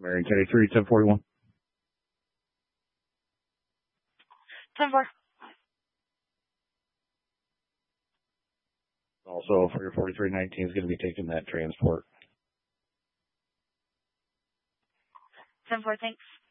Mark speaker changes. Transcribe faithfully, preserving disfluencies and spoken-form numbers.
Speaker 1: Marion County three, ten forty-one.
Speaker 2: ten four.
Speaker 1: Also, for your forty-three nineteen is going to be taking that transport.
Speaker 2: ten four, thanks.